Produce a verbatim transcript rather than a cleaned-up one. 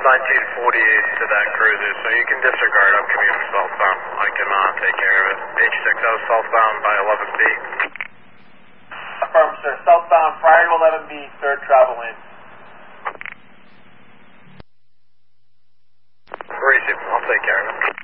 nineteen forty-eight to that cruiser, so you can disregard upcoming southbound. I can uh, take care of it. H six O southbound by eleven B. Affirm, sir. Southbound prior to eleven B, third travel in. Where is it? I'll take care of it.